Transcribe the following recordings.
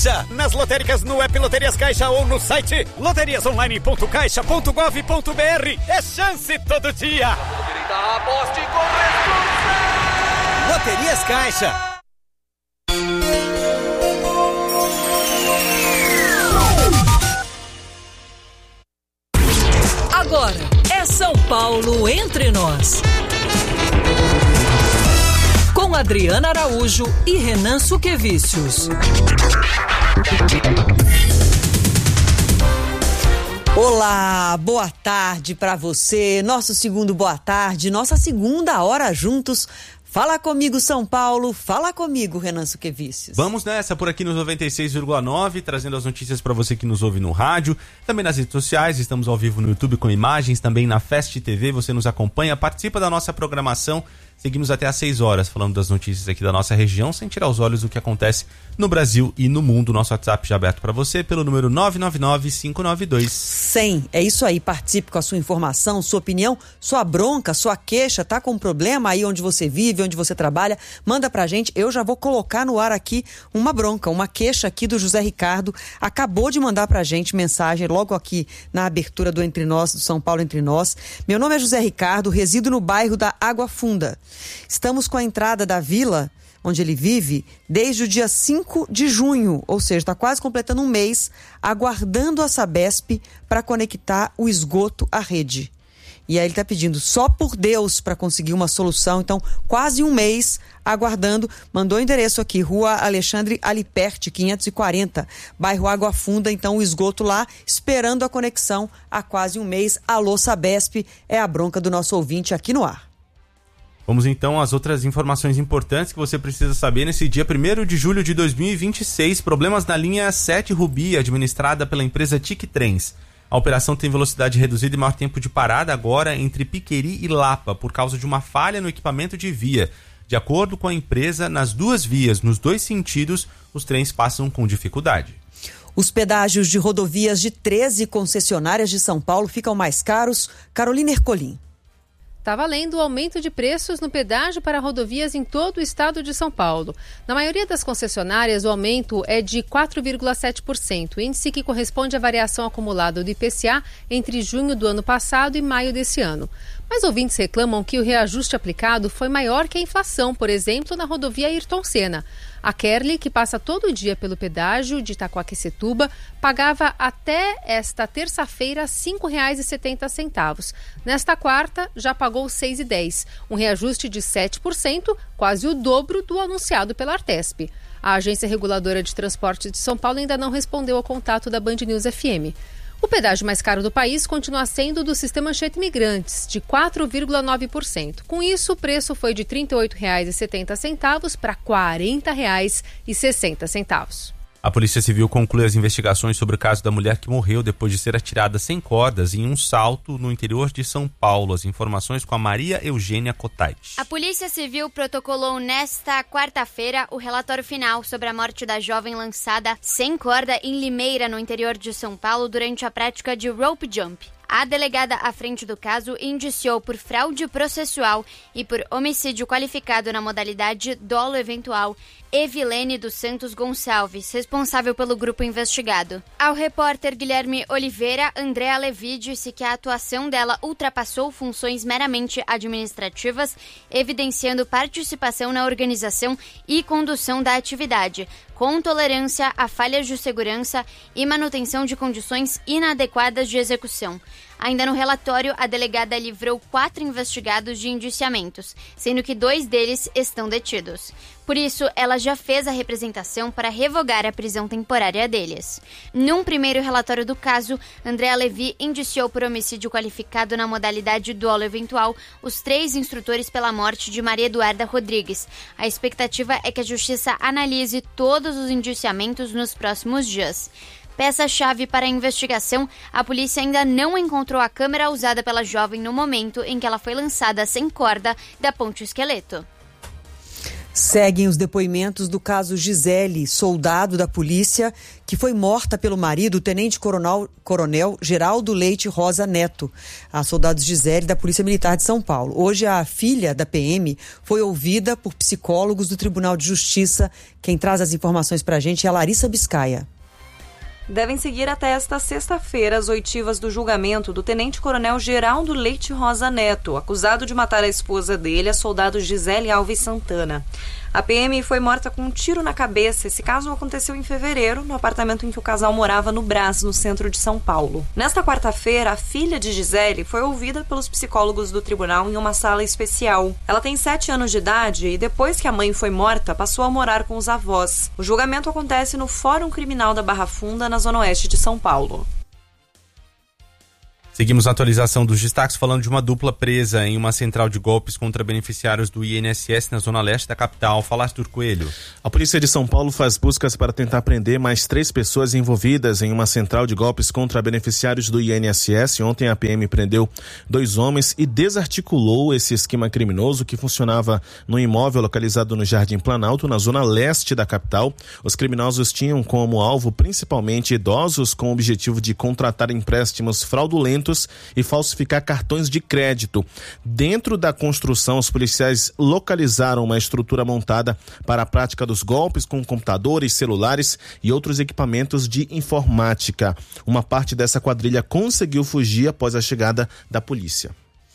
Caixa. Nas lotéricas, no app Loterias Caixa ou no site loteriasonline.caixa.gov.br. É chance todo dia. Aposte com responsa. Loterias Caixa. Agora é São Paulo Entre Nós. Com Adriana Araújo e Renan Suquevicius. Olá, boa tarde para você. Nosso segundo boa tarde, nossa segunda hora juntos. Fala comigo, São Paulo. Fala comigo, Renan Suquevicius. Vamos nessa por aqui nos 96,9, trazendo as notícias para você que nos ouve no rádio, também nas redes sociais. Estamos ao vivo no YouTube com imagens, também na Fast TV. Você nos acompanha, participa da nossa programação. Seguimos até às 6 horas falando das notícias aqui da nossa região, sem tirar os olhos do que acontece no Brasil e no mundo. Nosso WhatsApp já aberto para você pelo número 999-592-100. É isso aí, participe com a sua informação, sua opinião, sua bronca, sua queixa, tá com um problema aí onde você vive, onde você trabalha, manda pra gente. Eu já vou colocar no ar aqui uma bronca, uma queixa aqui do José Ricardo, acabou de mandar pra gente mensagem logo aqui na abertura do Entre Nós, do São Paulo Entre Nós. Meu nome é José Ricardo, resido no bairro da Água Funda. Estamos com a entrada da vila onde ele vive desde o dia 5 de junho, ou seja, está quase completando um mês, aguardando a Sabesp para conectar o esgoto à rede. E aí ele está pedindo só por Deus para conseguir uma solução, então quase um mês aguardando, mandou o endereço aqui, Rua Alexandre Aliperti, 540, bairro Água Funda, então o esgoto lá, esperando a conexão há quase um mês. Alô Sabesp, é a bronca do nosso ouvinte aqui no ar. Vamos então às outras informações importantes que você precisa saber nesse dia 1º de julho de 2026. Problemas na linha 7 Rubi, administrada pela empresa TIC Trens. A operação tem velocidade reduzida e maior tempo de parada agora entre Piqueri e Lapa, por causa de uma falha no equipamento de via. De acordo com a empresa, nas duas vias, nos dois sentidos, os trens passam com dificuldade. Os pedágios de rodovias de 13 concessionárias de São Paulo ficam mais caros. Carolina Ercolim. Está valendo o aumento de preços no pedágio para rodovias em todo o estado de São Paulo. Na maioria das concessionárias, o aumento é de 4,7%, índice que corresponde à variação acumulada do IPCA entre junho do ano passado e maio desse ano. Mas ouvintes reclamam que o reajuste aplicado foi maior que a inflação, por exemplo, na rodovia Ayrton Senna. A Kerly, que passa todo dia pelo pedágio de Itaquaquecetuba, pagava até esta terça-feira R$ 5,70. Nesta quarta, já pagou R$ 6,10, um reajuste de 7%, quase o dobro do anunciado pela Artesp. A Agência Reguladora de Transporte de São Paulo ainda não respondeu ao contato da Band News FM. O pedágio mais caro do país continua sendo do Sistema Anchieta Imigrantes, de 4,9%. Com isso, o preço foi de R$ 38,70 para R$ 40,60. A Polícia Civil conclui as investigações sobre o caso da mulher que morreu depois de ser atirada sem cordas em um salto no interior de São Paulo. As informações com a Maria Eugênia Cotait. A Polícia Civil protocolou nesta quarta-feira o relatório final sobre a morte da jovem lançada sem corda em Limeira, no interior de São Paulo, durante a prática de rope jump. A delegada à frente do caso indiciou por fraude processual e por homicídio qualificado na modalidade dolo eventual Evilene dos Santos Gonçalves, responsável pelo grupo investigado. Ao repórter Guilherme Oliveira, Andréa Levi disse que a atuação dela ultrapassou funções meramente administrativas, evidenciando participação na organização e condução da atividade, com tolerância a falhas de segurança e manutenção de condições inadequadas de execução. Ainda no relatório, a delegada livrou 4 investigados de indiciamentos, sendo que 2 deles estão detidos. Por isso, ela já fez a representação para revogar a prisão temporária deles. Num primeiro relatório do caso, Andréa Levi indiciou por homicídio qualificado na modalidade dolo eventual os 3 instrutores pela morte de Maria Eduarda Rodrigues. A expectativa é que a Justiça analise todos os indiciamentos nos próximos dias. Peça-chave para a investigação, a polícia ainda não encontrou a câmera usada pela jovem no momento em que ela foi lançada sem corda da Ponte Esqueleto. Seguem os depoimentos do caso Gisele, soldado da polícia, que foi morta pelo marido, o tenente-coronel Geraldo Leite Rosa Neto, a soldado Gisele da Polícia Militar de São Paulo. Hoje a filha da PM foi ouvida por psicólogos do Tribunal de Justiça. Quem traz as informações pra gente é a Larissa Biscaia. Devem seguir até esta sexta-feira as oitivas do julgamento do tenente-coronel Geraldo Leite Rosa Neto, acusado de matar a esposa dele, a soldado Gisele Alves Santana. A PM foi morta com um tiro na cabeça. Esse caso aconteceu em fevereiro, no apartamento em que o casal morava no Brás, no centro de São Paulo. Nesta quarta-feira, a filha de Gisele foi ouvida pelos psicólogos do tribunal em uma sala especial. Ela tem 7 anos de idade e, depois que a mãe foi morta, passou a morar com os avós. O julgamento acontece no Fórum Criminal da Barra Funda, na zona oeste de São Paulo. Seguimos a atualização dos destaques falando de uma dupla presa em uma central de golpes contra beneficiários do INSS na zona leste da capital. Fala, Arthur Coelho. A polícia de São Paulo faz buscas para tentar prender mais 3 pessoas envolvidas em uma central de golpes contra beneficiários do INSS. Ontem a PM prendeu 2 homens e desarticulou esse esquema criminoso que funcionava no imóvel localizado no Jardim Planalto, na zona leste da capital. Os criminosos tinham como alvo principalmente idosos com o objetivo de contratar empréstimos fraudulentos e falsificar cartões de crédito. Dentro da construção, os policiais localizaram uma estrutura montada para a prática dos golpes com computadores, celulares e outros equipamentos de informática. Uma parte dessa quadrilha conseguiu fugir após a chegada da polícia.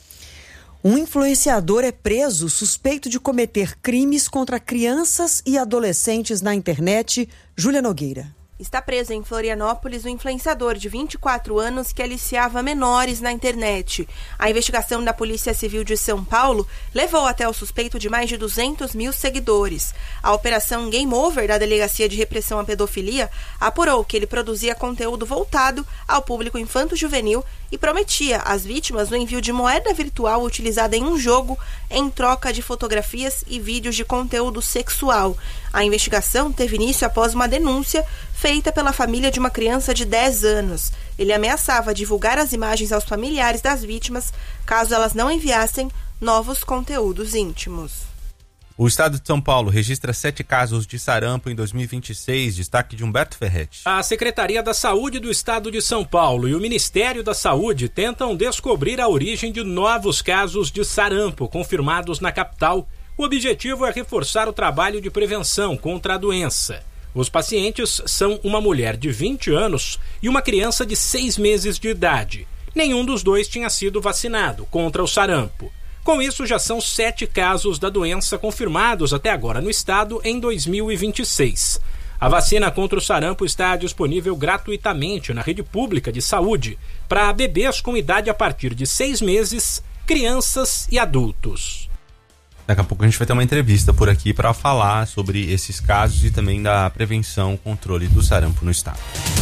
Um influenciador é preso suspeito de cometer crimes contra crianças e adolescentes na internet. Júlia Nogueira. Está preso em Florianópolis o influenciador de 24 anos que aliciava menores na internet. A investigação da Polícia Civil de São Paulo levou até o suspeito de mais de 200 mil seguidores. A operação Game Over da Delegacia de Repressão à Pedofilia apurou que ele produzia conteúdo voltado ao público infanto-juvenil e prometia às vítimas o envio de moeda virtual utilizada em um jogo em troca de fotografias e vídeos de conteúdo sexual. A investigação teve início após uma denúncia feita pela família de uma criança de 10 anos. Ele ameaçava divulgar as imagens aos familiares das vítimas caso elas não enviassem novos conteúdos íntimos. O estado de São Paulo registra 7 casos de sarampo em 2026, destaque de Humberto Ferretti. A Secretaria da Saúde do Estado de São Paulo e o Ministério da Saúde tentam descobrir a origem de novos casos de sarampo confirmados na capital. O objetivo é reforçar o trabalho de prevenção contra a doença. Os pacientes são uma mulher de 20 anos e uma criança de 6 meses de idade. Nenhum dos dois tinha sido vacinado contra o sarampo. Com isso, já são 7 casos da doença confirmados até agora no estado em 2026. A vacina contra o sarampo está disponível gratuitamente na rede pública de saúde para bebês com idade a partir de 6 meses, crianças e adultos. Daqui a pouco a gente vai ter uma entrevista por aqui para falar sobre esses casos e também da prevenção e controle do sarampo no estado.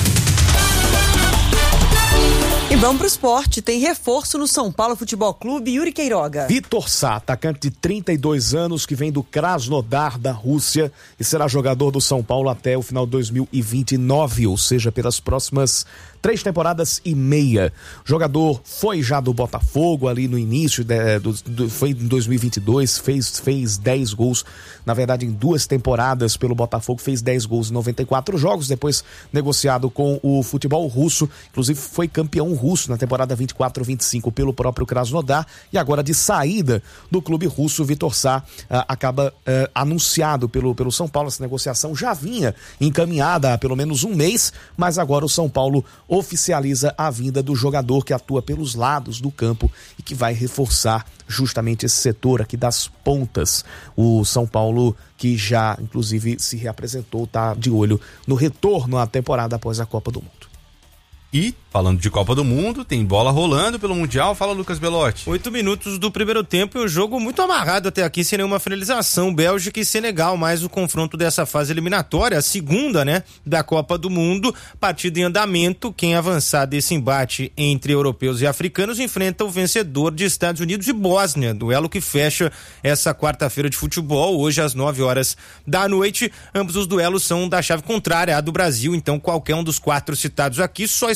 E vamos pro esporte. Tem reforço no São Paulo Futebol Clube. Yuri Queiroga. Vitor Sá, atacante de 32 anos que vem do Krasnodar da Rússia e será jogador do São Paulo até o final de 2029, ou seja, pelas próximas 3 temporadas e meia. O jogador foi já do Botafogo ali no início, foi em 2022, fez 10 gols, na verdade em 2 temporadas pelo Botafogo, fez 10 gols em 94 jogos, depois negociado com o futebol russo, inclusive foi campeão russo na temporada 24-25 pelo próprio Krasnodar, e agora de saída do clube russo, Vitor Sá acaba anunciado pelo São Paulo. Essa negociação já vinha encaminhada há pelo menos um mês, mas agora o São Paulo oficializa a vinda do jogador que atua pelos lados do campo e que vai reforçar justamente esse setor aqui das pontas. O São Paulo, que já inclusive se reapresentou, está de olho no retorno à temporada após a Copa do Mundo. E, falando de Copa do Mundo, tem bola rolando pelo Mundial. Fala, Lucas Belotti. 8 minutos do primeiro tempo e um jogo muito amarrado até aqui, sem nenhuma finalização. Bélgica e Senegal, mais o confronto dessa fase eliminatória, a segunda, da Copa do Mundo. Partida em andamento. Quem avançar desse embate entre europeus e africanos enfrenta o vencedor de Estados Unidos e Bósnia. Duelo que fecha essa quarta-feira de futebol, hoje às 9h da noite. Ambos os duelos são da chave contrária à do Brasil, então qualquer um dos 4 citados aqui só estaria em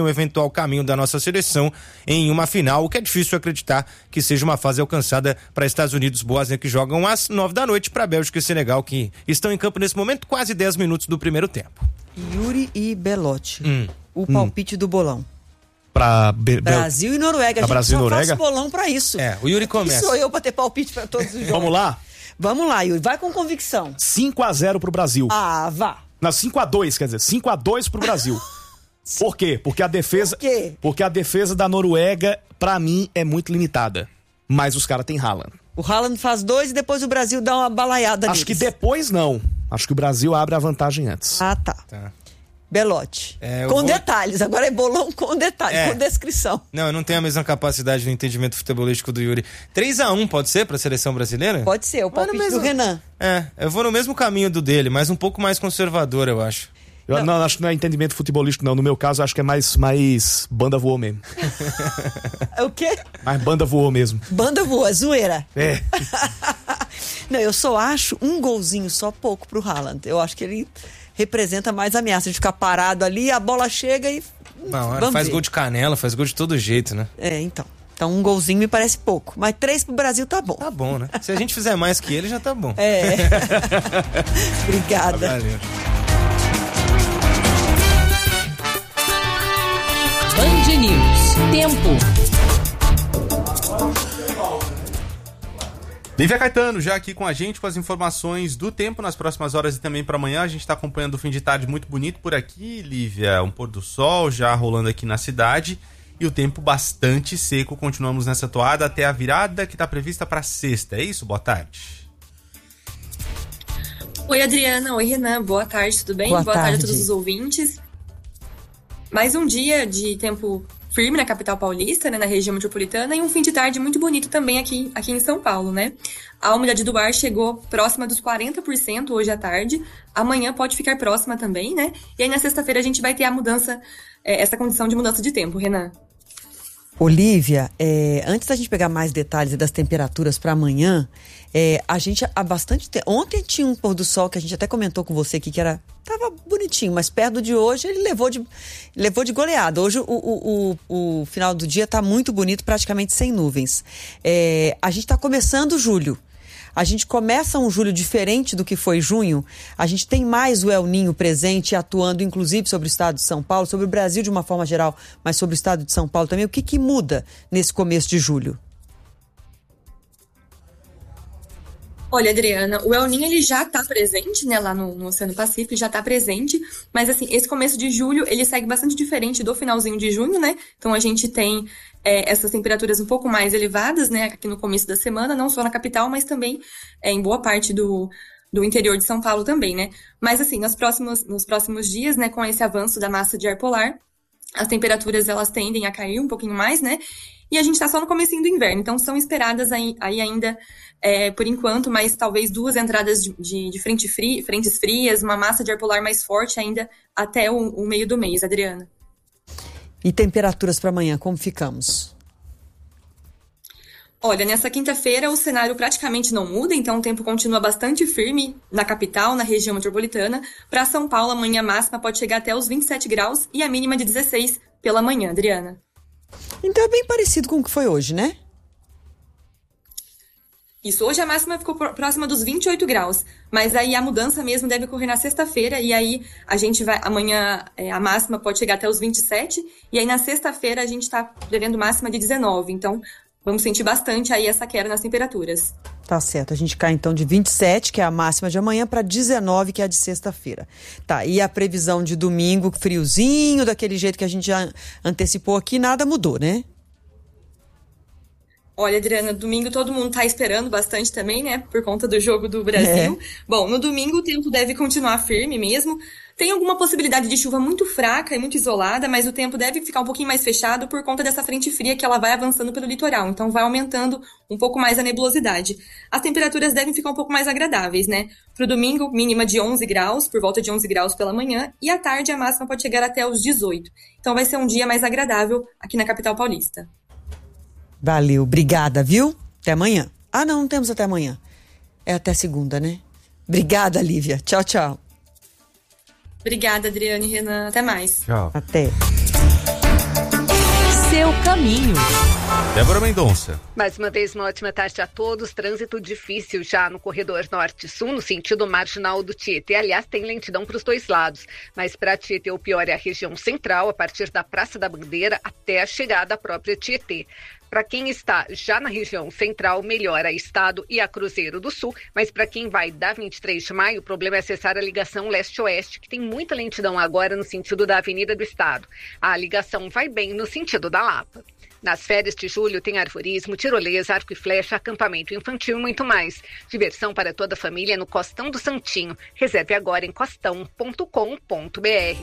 o eventual caminho da nossa seleção em uma final, o que é difícil acreditar que seja uma fase alcançada para Estados Unidos, Bósnia, que jogam às 9h, para Bélgica e Senegal, que estão em campo nesse momento, quase 10 minutos do primeiro tempo. Yuri e Belotti, o palpite do bolão. Pra Brasil e Noruega. A gente Brasil só Noruega? faz bolão pra isso. O Yuri começa. Quem sou eu pra ter palpite pra todos os jogos? Vamos lá? Vamos lá, Yuri. Vai com convicção. 5-0 pro Brasil. Ah, vá. Não, 5-2, quer dizer, 5-2 pro Brasil. Por quê? Porque a defesa. Por quê? Porque a defesa da Noruega, pra mim, é muito limitada. Mas os caras têm Haaland. O Haaland faz 2 e depois o Brasil dá uma balaiada neles. Acho que depois não. Acho que o Brasil abre a vantagem antes. Ah, tá. Belotti. Com detalhes. Agora é bolão com detalhes, com descrição. Não, eu não tenho a mesma capacidade no entendimento futebolístico do Yuri. 3-1 pode ser pra seleção brasileira? Pode ser, o palpite do Renan. Eu vou no mesmo caminho do dele, mas um pouco mais conservador, eu acho. Não, acho que não é entendimento futebolístico, não. No meu caso, acho que é mais banda voou mesmo. É o quê? Mais banda voou mesmo. Banda voa, zoeira. É. Não, eu só acho um golzinho só pouco pro Haaland. Eu acho que ele representa mais ameaça de ficar parado ali, a bola chega e... Não, faz gol de canela, faz gol de todo jeito, né? Então um golzinho me parece pouco. Mas 3 pro Brasil tá bom. Tá bom, né? Se a gente fizer mais que ele, já tá bom. Obrigada. Valeu. Band News. Tempo. Lívia Caetano já aqui com a gente com as informações do tempo nas próximas horas e também para amanhã. A gente está acompanhando o fim de tarde muito bonito por aqui, Lívia. Um pôr do sol já rolando aqui na cidade e o tempo bastante seco. Continuamos nessa toada até a virada que está prevista para sexta. É isso? Boa tarde. Oi, Adriana. Oi, Renan. Boa tarde, tudo bem? Boa tarde a todos os ouvintes. Mais um dia de tempo firme na capital paulista, né, na região metropolitana, e um fim de tarde muito bonito também aqui em São Paulo, né? A umidade do ar chegou próxima dos 40% hoje à tarde, amanhã pode ficar próxima também, né? E aí na sexta-feira a gente vai ter a mudança, essa condição de mudança de tempo, Renan. Olívia, antes da gente pegar mais detalhes das temperaturas para amanhã, a gente há bastante tempo... Ontem tinha um pôr do sol que a gente até comentou com você aqui, que tava bonitinho, mas perto de hoje ele levou de goleada. Hoje o final do dia tá muito bonito, praticamente sem nuvens. A gente tá começando julho. A gente começa um julho diferente do que foi junho. A gente tem mais o El Ninho presente, atuando inclusive sobre o estado de São Paulo, sobre o Brasil de uma forma geral, mas sobre o estado de São Paulo também. O que muda nesse começo de julho? Olha, Adriana, o El Ninho ele já está presente, né, lá no Oceano Pacífico, já está presente, mas assim, esse começo de julho, ele segue bastante diferente do finalzinho de junho, né? Então a gente tem essas temperaturas um pouco mais elevadas, né, aqui no começo da semana, não só na capital, mas também em boa parte do interior de São Paulo também, né? Mas assim, nos próximos dias, né, com esse avanço da massa de ar polar, as temperaturas elas tendem a cair um pouquinho mais, né? E a gente está só no comecinho do inverno, então são esperadas aí ainda, por enquanto, mas talvez 2 entradas de frentes frias, uma massa de ar polar mais forte ainda até o meio do mês, Adriana. E temperaturas para amanhã, como ficamos? Olha, nessa quinta-feira o cenário praticamente não muda, então o tempo continua bastante firme na capital, na região metropolitana. Para São Paulo, amanhã a máxima pode chegar até os 27 graus e a mínima de 16 pela manhã, Adriana. Então é bem parecido com o que foi hoje, né? Isso, hoje a máxima ficou próxima dos 28 graus, mas aí a mudança mesmo deve ocorrer na sexta-feira, e aí a gente vai, amanhã a máxima pode chegar até os 27, e aí na sexta-feira a gente tá prevendo máxima de 19, então vamos sentir bastante aí essa queda nas temperaturas. Tá certo, a gente cai então de 27, que é a máxima de amanhã, para 19, que é a de sexta-feira. Tá, e a previsão de domingo, friozinho, daquele jeito que a gente já antecipou aqui, nada mudou, né? Olha, Adriana, domingo todo mundo tá esperando bastante também, né? Por conta do jogo do Brasil. Bom, no domingo o tempo deve continuar firme mesmo. Tem alguma possibilidade de chuva muito fraca e muito isolada, mas o tempo deve ficar um pouquinho mais fechado por conta dessa frente fria que ela vai avançando pelo litoral. Então vai aumentando um pouco mais a nebulosidade. As temperaturas devem ficar um pouco mais agradáveis, né? Pro domingo, mínima de 11 graus, por volta de 11 graus pela manhã. E à tarde a máxima pode chegar até os 18. Então vai ser um dia mais agradável aqui na capital paulista. Valeu, obrigada, viu? Até amanhã. Ah, não temos até amanhã. É até segunda, né? Obrigada, Lívia. Tchau, tchau. Obrigada, Adriane e Renan. Até mais. Tchau. Até. seu caminho. Débora Mendonça. Mais uma vez, uma ótima tarde a todos. Trânsito difícil já no corredor norte-sul, no sentido marginal do Tietê. Aliás, tem lentidão para os dois lados. Mas para Tietê, o pior é a região central, a partir da Praça da Bandeira até a chegada à própria Tietê. Para quem está já na região central, melhora a Estado e a Cruzeiro do Sul, mas para quem vai da 23 de maio, o problema é acessar a ligação leste-oeste, que tem muita lentidão agora no sentido da Avenida do Estado. A ligação vai bem no sentido da Lapa. Nas férias de julho tem arvorismo, tirolesa, arco e flecha, acampamento infantil e muito mais. Diversão para toda a família no Costão do Santinho. Reserve agora em costão.com.br.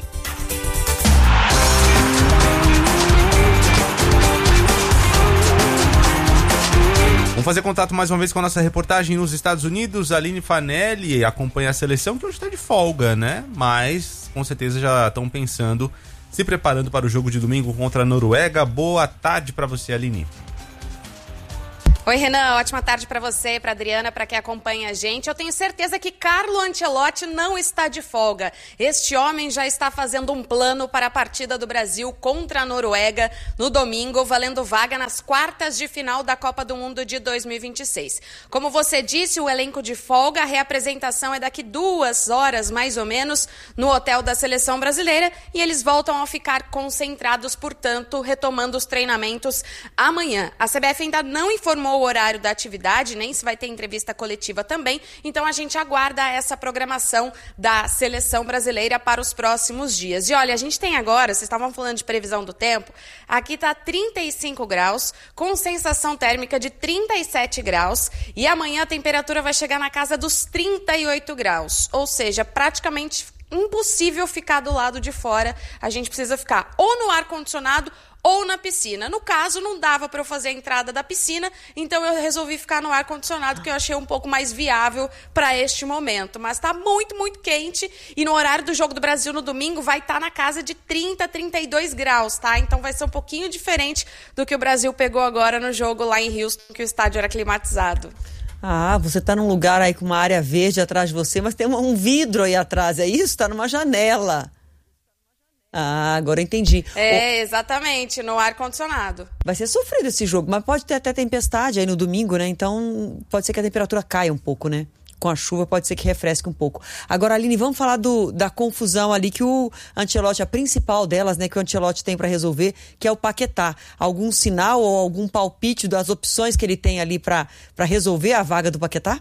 Vamos fazer contato mais uma vez com a nossa reportagem nos Estados Unidos. A Aline Fanelli acompanha a seleção, que hoje está de folga, né? Mas com certeza já estão pensando, se preparando para o jogo de domingo contra a Noruega. Boa tarde para você, Aline. Oi, Renan, ótima tarde para você, para Adriana, para quem acompanha a gente. Eu tenho certeza que Carlo Ancelotti não está de folga. Este homem já está fazendo um plano para a partida do Brasil contra a Noruega no domingo, valendo vaga nas quartas de final da Copa do Mundo de 2026. Como você disse, o elenco de folga, a reapresentação é daqui 2 horas, mais ou menos, no hotel da Seleção Brasileira, e eles voltam a ficar concentrados, portanto, retomando os treinamentos amanhã. A CBF ainda não informou o horário da atividade, nem se vai ter entrevista coletiva também, então a gente aguarda essa programação da Seleção Brasileira para os próximos dias. E olha, a gente tem agora, vocês estavam falando de previsão do tempo, aqui está 35 graus, com sensação térmica de 37 graus, e amanhã a temperatura vai chegar na casa dos 38 graus, ou seja, praticamente impossível ficar do lado de fora, a gente precisa ficar ou no ar-condicionado ou na piscina. No caso, não dava para eu fazer a entrada da piscina, então eu resolvi ficar no ar-condicionado, que eu achei um pouco mais viável para este momento. Mas está muito, muito quente, e no horário do Jogo do Brasil no domingo vai estar na casa de 30, 32 graus, tá? Então vai ser um pouquinho diferente do que o Brasil pegou agora no jogo lá em Houston, que o estádio era climatizado. Ah, você está num lugar aí com uma área verde atrás de você, mas tem um vidro aí atrás, é isso? Está numa janela. Ah, agora eu entendi. Exatamente, no ar-condicionado. Vai ser sofrido esse jogo, mas pode ter até tempestade aí no domingo, né? Então pode ser que a temperatura caia um pouco, né? Com a chuva pode ser que refresque um pouco. Agora, Aline, vamos falar da confusão ali que o Ancelotti, a principal delas, né, que o Ancelotti tem para resolver, que é o Paquetá. Algum sinal ou algum palpite das opções que ele tem ali para resolver a vaga do Paquetá?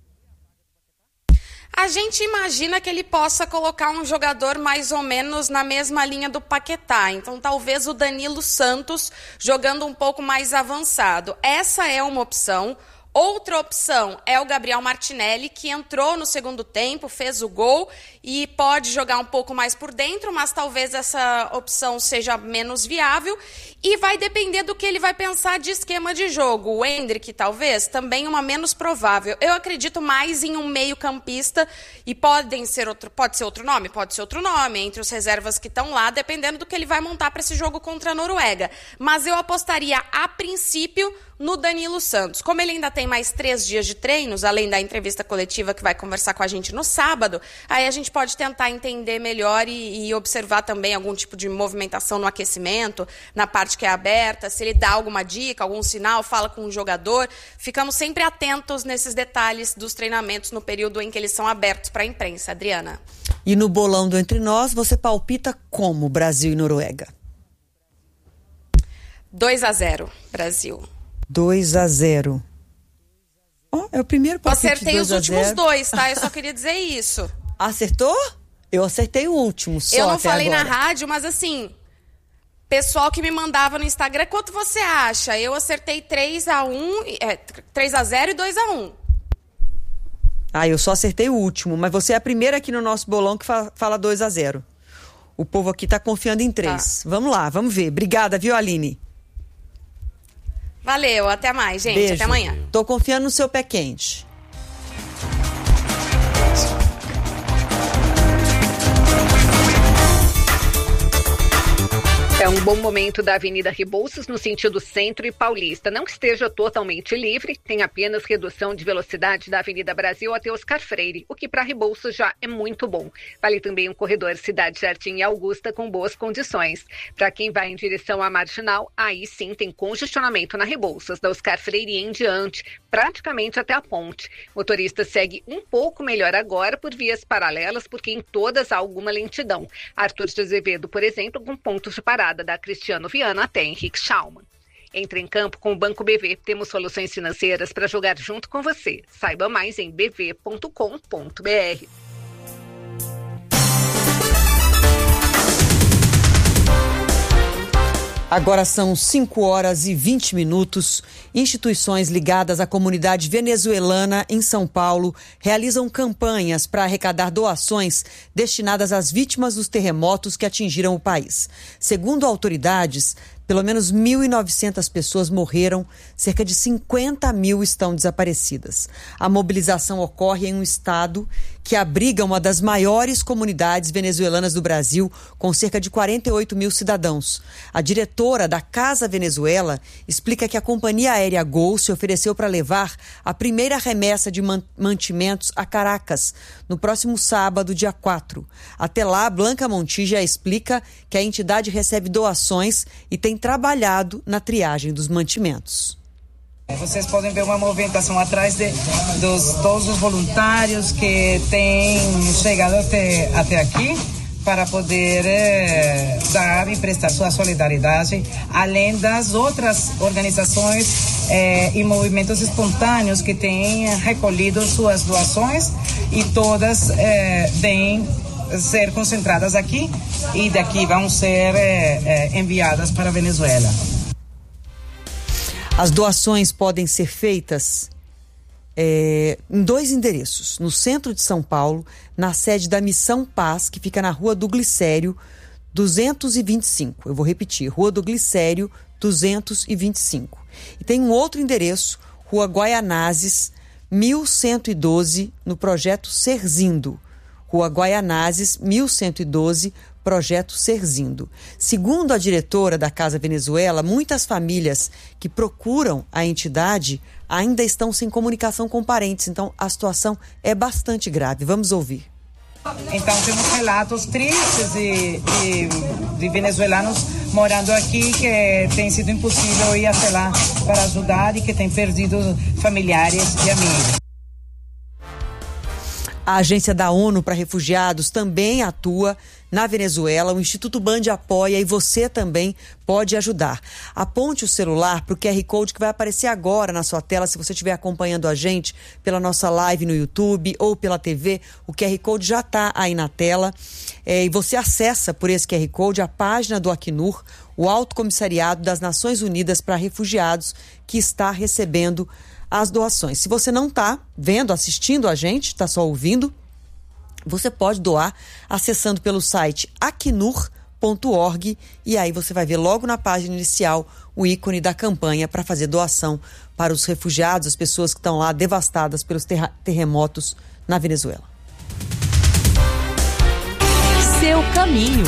A gente imagina que ele possa colocar um jogador mais ou menos na mesma linha do Paquetá. Então, talvez o Danilo Santos jogando um pouco mais avançado. Essa é uma opção. Outra opção é o Gabriel Martinelli, que entrou no segundo tempo, fez o gol e pode jogar um pouco mais por dentro, mas talvez essa opção seja menos viável. E vai depender do que ele vai pensar de esquema de jogo. O Endrick, talvez, também uma menos provável. Eu acredito mais em um meio-campista e pode ser outro nome? Pode ser outro nome, entre os reservas que estão lá, dependendo do que ele vai montar para esse jogo contra a Noruega. Mas eu apostaria, a princípio, no Danilo Santos. Como ele ainda tem mais 3 dias de treinos, além da entrevista coletiva que vai conversar com a gente no sábado, aí a gente pode tentar entender melhor e observar também algum tipo de movimentação no aquecimento, na parte que é aberta, se ele dá alguma dica, algum sinal, fala com o jogador. Ficamos sempre atentos nesses detalhes dos treinamentos no período em que eles são abertos para a imprensa. Adriana. E no bolão do Entre Nós, você palpita como Brasil e Noruega? 2-0, Brasil. 2-0. É o primeiro palpite. Acertei os últimos 2, tá? Eu só queria dizer isso. Acertou? Eu acertei o último, só. Eu não falei agora na rádio, mas assim, pessoal que me mandava no Instagram, quanto você acha? Eu acertei 3-0 e 2-1. Eu só acertei o último, mas você é a primeira aqui no nosso bolão que fala 2-0. O povo aqui tá confiando em 3. Tá. Vamos lá, vamos ver. Obrigada, viu, Aline? Valeu, até mais, gente. Beijo. Até amanhã. Tô confiando no seu pé quente. É um bom momento da Avenida Rebouças no sentido Centro e Paulista. Não que esteja totalmente livre, tem apenas redução de velocidade da Avenida Brasil até Oscar Freire, o que para Rebouças já é muito bom. Vale também um corredor Cidade Jardim e Augusta com boas condições. Para quem vai em direção à Marginal, aí sim tem congestionamento na Rebouças, da Oscar Freire em diante, praticamente até a ponte. O motorista segue um pouco melhor agora por vias paralelas, porque em todas há alguma lentidão. Arthur de Azevedo, por exemplo, com pontos de parada da Cristiano Viana até Henrique Schaumann. Entre em campo com o Banco BV. Temos soluções financeiras para jogar junto com você. Saiba mais em bv.com.br. Agora são 5h20. Instituições ligadas à comunidade venezuelana em São Paulo realizam campanhas para arrecadar doações destinadas às vítimas dos terremotos que atingiram o país. Segundo autoridades, pelo menos 1.900 pessoas morreram, cerca de 50 mil estão desaparecidas. A mobilização ocorre em um estado que abriga uma das maiores comunidades venezuelanas do Brasil, com cerca de 48 mil cidadãos. A diretora da Casa Venezuela explica que a companhia aérea Gol se ofereceu para levar a primeira remessa de mantimentos a Caracas, no próximo sábado, dia 4. Até lá, Blanca Montilla explica que a entidade recebe doações e tem trabalhado na triagem dos mantimentos. Vocês podem ver uma movimentação atrás de todos os voluntários que têm chegado até aqui para poder dar e prestar sua solidariedade, além das outras organizações e movimentos espontâneos que têm recolhido suas doações e todas vêm ser concentradas aqui e daqui vão ser enviadas para a Venezuela. As doações podem ser feitas em 2 endereços. No centro de São Paulo, na sede da Missão Paz, que fica na Rua do Glicério, 225. Eu vou repetir, Rua do Glicério, 225. E tem um outro endereço, Rua Guaianazes, 1112, no Projeto Serzindo. Rua Guaianazes, 1112, Projeto Serzindo. Segundo a diretora da Casa Venezuela, muitas famílias que procuram a entidade ainda estão sem comunicação com parentes, então a situação é bastante grave. Vamos ouvir. Então temos relatos tristes de venezuelanos morando aqui que tem sido impossível ir até lá para ajudar e que tem perdido familiares e amigos. A Agência da ONU para Refugiados também atua na Venezuela. O Instituto Band apoia e você também pode ajudar. Aponte o celular para o QR Code que vai aparecer agora na sua tela, se você estiver acompanhando a gente pela nossa live no YouTube ou pela TV. O QR Code já está aí na tela. E você acessa por esse QR Code a página do Acnur, o Alto Comissariado das Nações Unidas para Refugiados, que está recebendo as doações. Se você não está vendo, assistindo a gente, está só ouvindo, você pode doar acessando pelo site acnur.org e aí você vai ver logo na página inicial o ícone da campanha para fazer doação para os refugiados, as pessoas que estão lá devastadas pelos terremotos na Venezuela. Seu caminho.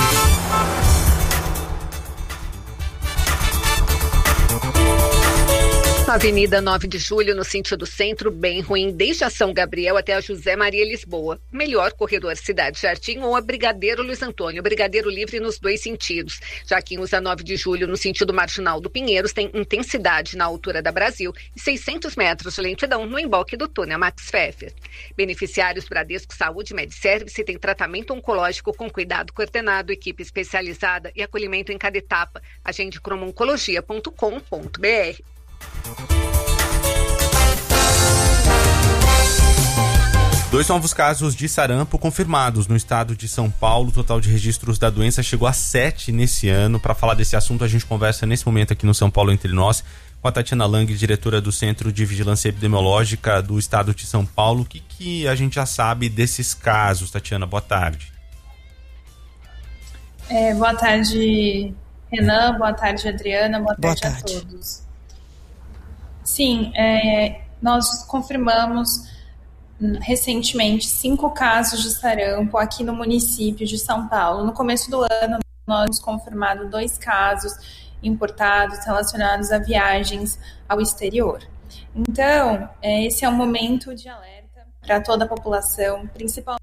Avenida 9 de Julho, no sentido centro, bem ruim, desde a São Gabriel até a José Maria Lisboa. Melhor corredor Cidade Jardim ou a Brigadeiro Luiz Antônio. Brigadeiro livre nos 2 sentidos. Já quem usa 9 de Julho no sentido marginal do Pinheiros tem intensidade na altura da Brasil e 600 metros de lentidão no emboque do túnel Max Pfeffer. Beneficiários Bradesco Saúde Medservice tem tratamento oncológico com cuidado coordenado, equipe especializada e acolhimento em cada etapa. Agende cromoncologia.com.br. 2 novos casos de sarampo confirmados no estado de São Paulo. O total de registros da doença chegou a 7 nesse ano. Para falar desse assunto, a gente conversa nesse momento aqui no São Paulo Entre Nós com a Tatiana Lang, diretora do Centro de Vigilância Epidemiológica do estado de São Paulo. O que a gente já sabe desses casos, Tatiana? Boa tarde. Boa tarde, Renan. Boa tarde, Adriana. Boa tarde a todos. Sim, nós confirmamos recentemente 5 casos de sarampo aqui no município de São Paulo. No começo do ano, nós temos confirmado 2 casos importados relacionados a viagens ao exterior. Então, esse é um momento de alerta para toda a população, principalmente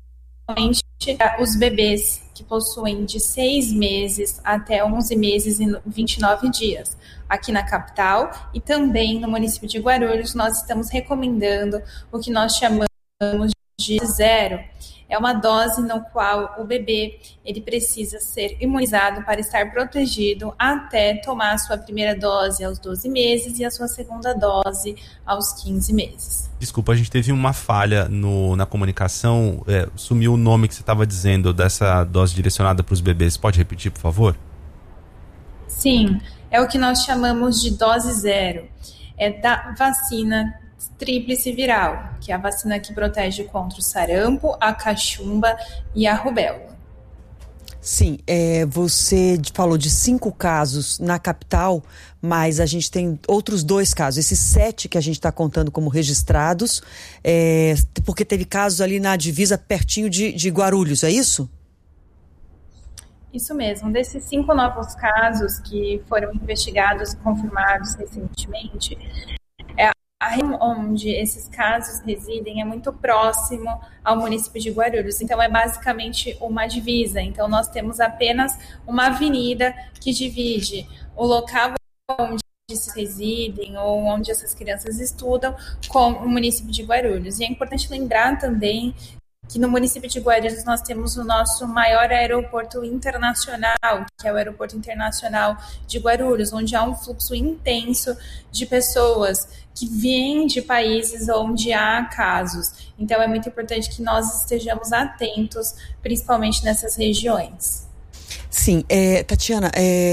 os bebês que possuem de 6 meses até 11 meses e 29 dias. Aqui na capital e também no município de Guarulhos, nós estamos recomendando o que nós chamamos de 0. É uma dose no qual o bebê ele precisa ser imunizado para estar protegido até tomar a sua primeira dose aos 12 meses e a sua segunda dose aos 15 meses. Desculpa, a gente teve uma falha na comunicação, sumiu o nome que você estava dizendo dessa dose direcionada para os bebês. Pode repetir, por favor? Sim, é o que nós chamamos de dose 0. É da vacina tríplice viral, que é a vacina que protege contra o sarampo, a cachumba e a rubéola. Sim, você falou de 5 casos na capital, mas a gente tem outros 2 casos. Esses 7 que a gente está contando como registrados, porque teve casos ali na divisa pertinho de Guarulhos, é isso? Isso mesmo. Desses 5 novos casos que foram investigados e confirmados recentemente, a região onde esses casos residem é muito próximo ao município de Guarulhos. Então, é basicamente uma divisa. Então, nós temos apenas uma avenida que divide o local onde se residem ou onde essas crianças estudam com o município de Guarulhos. E é importante lembrar também que no município de Guarulhos nós temos o nosso maior aeroporto internacional, que é o Aeroporto Internacional de Guarulhos, onde há um fluxo intenso de pessoas que vêm de países onde há casos. Então é muito importante que nós estejamos atentos, principalmente nessas regiões. Sim, Tatiana,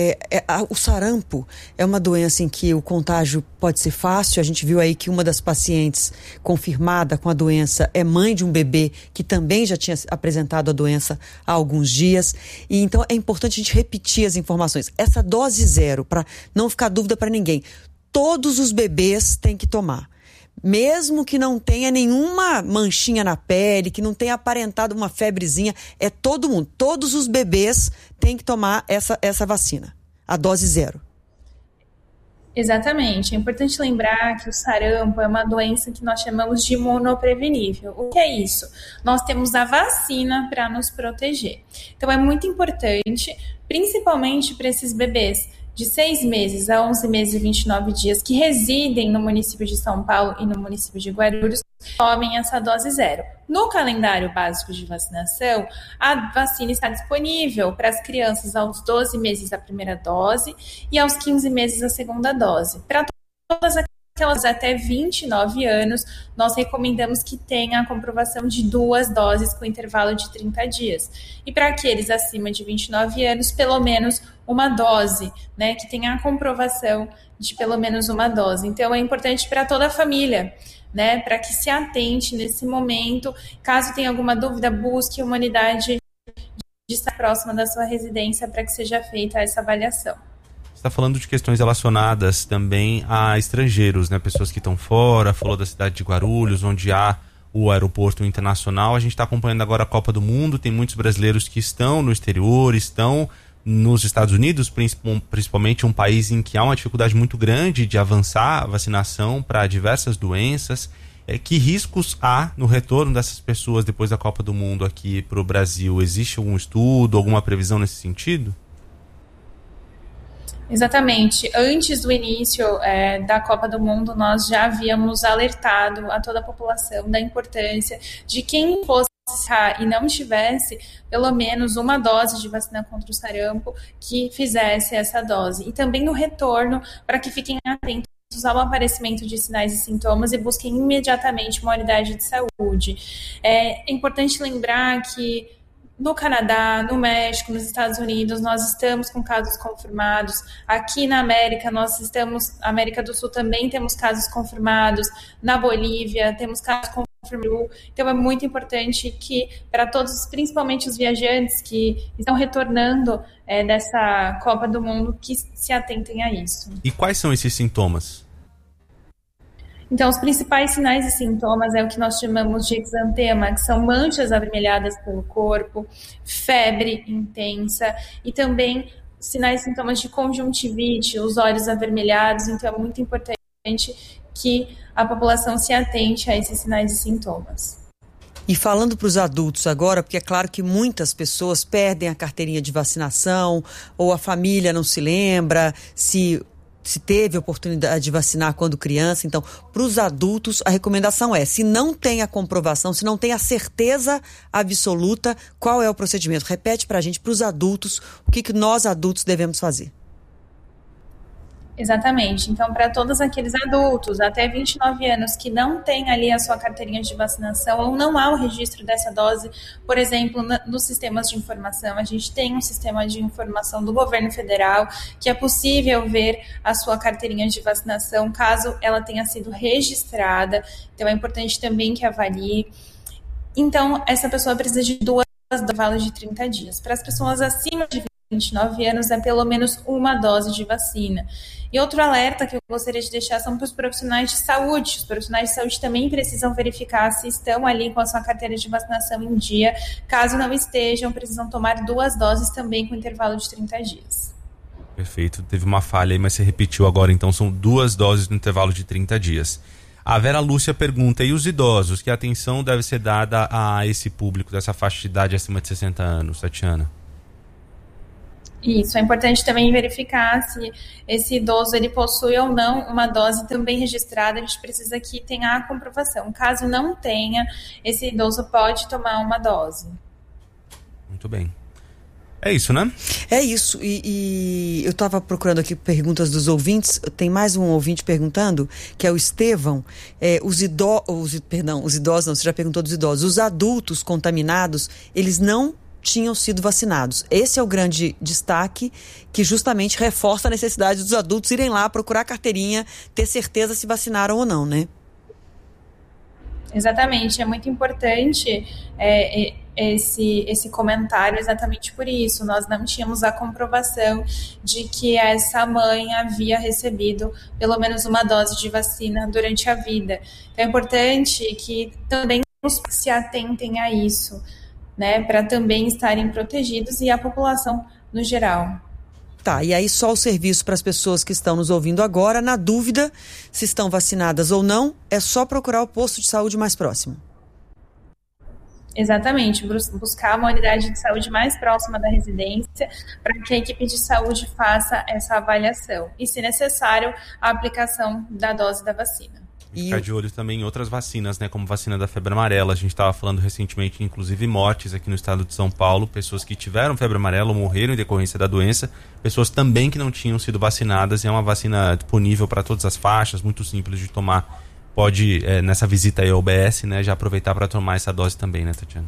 o sarampo é uma doença em que o contágio pode ser fácil. A gente viu aí que uma das pacientes confirmada com a doença é mãe de um bebê que também já tinha apresentado a doença há alguns dias. E então é importante a gente repetir as informações. Essa dose 0, para não ficar dúvida para ninguém, todos os bebês têm que tomar. Mesmo que não tenha nenhuma manchinha na pele, que não tenha aparentado uma febrezinha, é todo mundo. Todos os bebês têm que tomar essa vacina, a dose 0. Exatamente. É importante lembrar que o sarampo é uma doença que nós chamamos de imunoprevenível. O que é isso? Nós temos a vacina para nos proteger. Então é muito importante, principalmente para esses bebês de 6 meses a 11 meses e 29 dias que residem no município de São Paulo e no município de Guarulhos, tomem essa dose 0. No calendário básico de vacinação, a vacina está disponível para as crianças aos 12 meses a primeira dose e aos 15 meses a segunda dose. Para todas aquelas até 29 anos, nós recomendamos que tenha a comprovação de 2 doses com intervalo de 30 dias. E para aqueles acima de 29 anos, pelo menos uma dose, né, que tenha a comprovação de pelo menos uma dose. Então, é importante para toda a família, né, para que se atente nesse momento. Caso tenha alguma dúvida, busque uma unidade de estar próxima da sua residência para que seja feita essa avaliação. Está falando de questões relacionadas também a estrangeiros, né? Pessoas que estão fora, falou da cidade de Guarulhos, onde há o aeroporto internacional. A gente está acompanhando agora a Copa do Mundo, tem muitos brasileiros que estão no exterior, estão nos Estados Unidos, principalmente um país em que há uma dificuldade muito grande de avançar a vacinação para diversas doenças. Que riscos há no retorno dessas pessoas depois da Copa do Mundo aqui para o Brasil? Existe algum estudo, alguma previsão nesse sentido? Exatamente. Antes do início da Copa do Mundo, nós já havíamos alertado a toda a população da importância de quem fosse e não tivesse pelo menos uma dose de vacina contra o sarampo que fizesse essa dose. E também no retorno, para que fiquem atentos ao aparecimento de sinais e sintomas e busquem imediatamente uma unidade de saúde. É importante lembrar que no Canadá, no México, nos Estados Unidos, nós estamos com casos confirmados. Aqui na América, América do Sul também temos casos confirmados. Na Bolívia, temos casos confirmados. Então é muito importante que para todos, principalmente os viajantes que estão retornando dessa Copa do Mundo, que se atentem a isso. E quais são esses sintomas? Então, os principais sinais e sintomas é o que nós chamamos de exantema, que são manchas avermelhadas pelo corpo, febre intensa e também sinais e sintomas de conjuntivite, os olhos avermelhados. Então, é muito importante que a população se atente a esses sinais e sintomas. E falando para os adultos agora, porque é claro que muitas pessoas perdem a carteirinha de vacinação, ou a família não se lembra se teve oportunidade de vacinar quando criança. Então, para os adultos, a recomendação é, se não tem a comprovação, se não tem a certeza absoluta, qual é o procedimento? Repete para a gente, para os adultos, o que nós adultos devemos fazer. Exatamente. Então, para todos aqueles adultos até 29 anos que não têm ali a sua carteirinha de vacinação ou não há o registro dessa dose, por exemplo, nos sistemas de informação, a gente tem um sistema de informação do governo federal que é possível ver a sua carteirinha de vacinação caso ela tenha sido registrada. Então, é importante também que avalie. Então, essa pessoa precisa de 2 doses do intervalo de 30 dias. Para as pessoas acima de 29 anos, é pelo menos 1 dose de vacina. E outro alerta que eu gostaria de deixar são para os profissionais de saúde. Os profissionais de saúde também precisam verificar se estão ali com a sua carteira de vacinação em dia. Caso não estejam, precisam tomar 2 doses também com intervalo de 30 dias. Perfeito. Teve uma falha aí, mas você repetiu agora, então são 2 doses no intervalo de 30 dias. A Vera Lúcia pergunta, e os idosos? Que atenção deve ser dada a esse público dessa faixa de idade acima de 60 anos, Tatiana? Isso, é importante também verificar se esse idoso ele possui ou não uma dose também registrada. A gente precisa que tenha a comprovação. Caso não tenha, esse idoso pode tomar 1 dose. Muito bem. É isso, né? É isso. E eu estava procurando aqui perguntas dos ouvintes. Tem mais um ouvinte perguntando, que é o Estevão. Os idosos, você já perguntou dos idosos. Os adultos contaminados, eles não tinham sido vacinados. Esse é o grande destaque, que justamente reforça a necessidade dos adultos irem lá procurar a carteirinha, ter certeza se vacinaram ou não, né? Exatamente, é muito importante esse comentário exatamente por isso. Nós não tínhamos a comprovação de que essa mãe havia recebido pelo menos 1 dose de vacina durante a vida. Então é importante que também se atentem a isso, né, para também estarem protegidos e a população no geral. Tá, e aí só o serviço para as pessoas que estão nos ouvindo agora, na dúvida se estão vacinadas ou não, é só procurar o posto de saúde mais próximo. Exatamente, buscar uma unidade de saúde mais próxima da residência para que a equipe de saúde faça essa avaliação e, se necessário, a aplicação da dose da vacina. E ficar de olho também em outras vacinas, né? Como vacina da febre amarela. A gente estava falando recentemente, inclusive, mortes aqui no estado de São Paulo. Pessoas que tiveram febre amarela ou morreram em decorrência da doença. Pessoas também que não tinham sido vacinadas. E é uma vacina disponível para todas as faixas, muito simples de tomar. Pode, nessa visita aí ao UBS, né, já aproveitar para tomar essa dose também, né, Tatiana?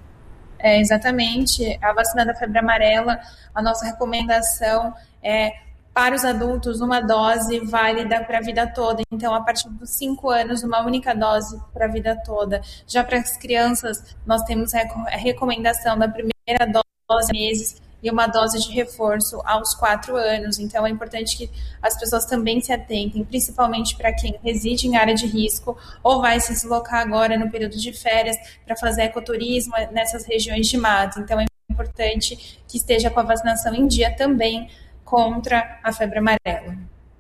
Exatamente. A vacina da febre amarela, a nossa recomendação é para os adultos 1 dose válida para a vida toda. Então, a partir dos 5 anos, 1 única dose para a vida toda. Já para as crianças, nós temos a recomendação da primeira dose meses e 1 dose de reforço aos 4 anos. Então, é importante que as pessoas também se atentem, principalmente para quem reside em área de risco ou vai se deslocar agora no período de férias para fazer ecoturismo nessas regiões de mata. Então, é importante que esteja com a vacinação em dia também contra a febre amarela.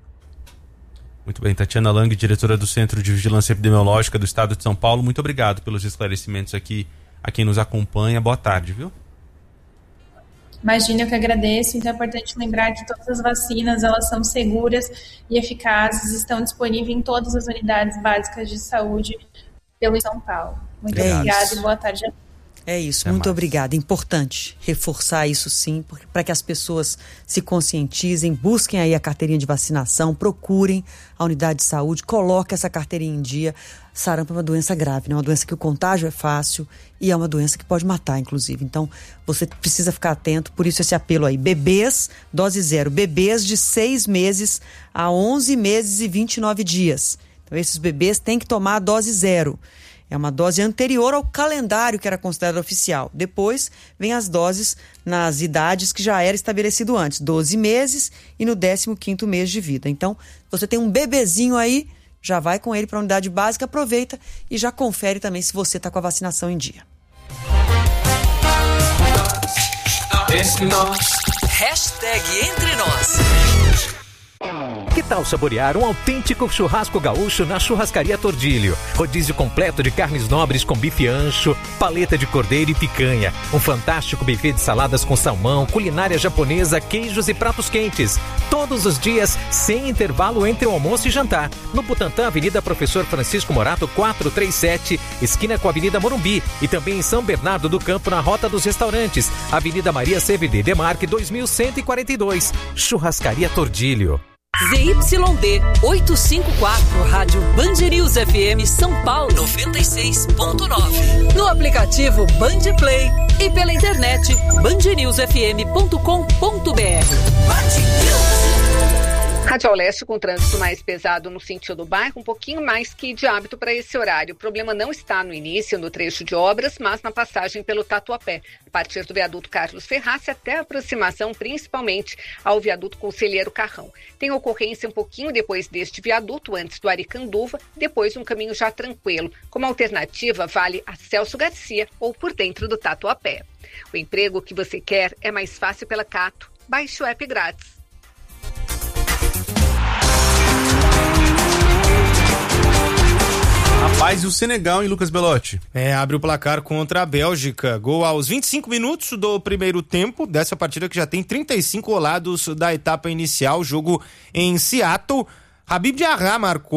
Muito bem, Tatiana Lang, diretora do Centro de Vigilância Epidemiológica do Estado de São Paulo, muito obrigado pelos esclarecimentos aqui a quem nos acompanha. Boa tarde, viu? Imagina, eu que agradeço. Então é importante lembrar que todas as vacinas, elas são seguras e eficazes, estão disponíveis em todas as unidades básicas de saúde pelo São Paulo. Muito obrigada e boa tarde a todos. É isso, muito obrigada. Importante reforçar isso sim, para que as pessoas se conscientizem, busquem aí a carteirinha de vacinação, procurem a unidade de saúde, coloquem essa carteirinha em dia. Sarampo é uma doença grave, né? Uma doença que o contágio é fácil e é uma doença que pode matar, inclusive. Então, você precisa ficar atento, por isso esse apelo aí. Bebês, dose 0. Bebês de 6 meses a 11 meses e 29 dias. Então, esses bebês têm que tomar a dose 0. É uma dose anterior ao calendário que era considerado oficial. Depois, vem as doses nas idades que já era estabelecido antes. 12 meses e no 15º mês de vida. Então, você tem um bebezinho aí já vai com ele para a unidade básica, aproveita e já confere também se você está com a vacinação em dia. Hashtag Entre Nós. Que tal saborear um autêntico churrasco gaúcho na Churrascaria Tordilho? Rodízio completo de carnes nobres com bife ancho, paleta de cordeiro e picanha. Um fantástico buffet de saladas com salmão, culinária japonesa, queijos e pratos quentes. Todos os dias, sem intervalo entre o almoço e jantar. No Butantã, Avenida Professor Francisco Morato, 437, esquina com a Avenida Morumbi. E também em São Bernardo do Campo, na Rota dos Restaurantes. Avenida Maria CVD Demarque, 2142. Churrascaria Tordilho. ZYD 854, Rádio Band News FM São Paulo 96.9. No aplicativo Band Play e pela internet bandnewsfm.com.br. Rádio Leste com trânsito mais pesado no sentido do bairro, um pouquinho mais que de hábito para esse horário. O problema não está no início, no trecho de obras, mas na passagem pelo Tatuapé, a partir do viaduto Carlos Ferrace até a aproximação, principalmente, ao viaduto Conselheiro Carrão. Tem ocorrência um pouquinho depois deste viaduto, antes do Aricanduva, depois um caminho já tranquilo. Como alternativa, vale a Celso Garcia ou por dentro do Tatuapé. O emprego que você quer é mais fácil pela Cato. Baixe o app grátis. Rapaz, e o Senegal, hein, Lucas Belotti? Abre o placar contra a Bélgica. Gol aos 25 minutos do primeiro tempo, dessa partida que já tem 35 rolados da etapa inicial, jogo em Seattle. Habib Diarra marcou